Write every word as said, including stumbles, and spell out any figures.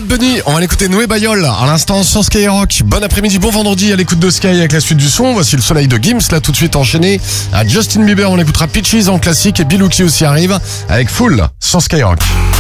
Bunny, on va l'écouter Noé Bayol à l'instant sur Skyrock. Bon après-midi, bon vendredi à l'écoute de Sky avec la suite du son. Voici le soleil de Gims, là tout de suite enchaîné à Justin Bieber. On écoutera Peaches en classique et Bilouki aussi arrive avec Full sur Skyrock.